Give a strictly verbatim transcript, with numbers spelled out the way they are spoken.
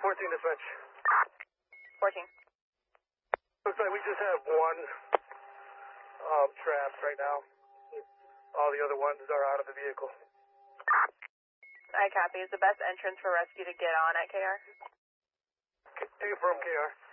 fourteen dispatch. fourteen. Looks like we just have one um, trapped right now. All the other ones are out of the vehicle. I copy. Is the best entrance for rescue to get on at K R? Take it from K R.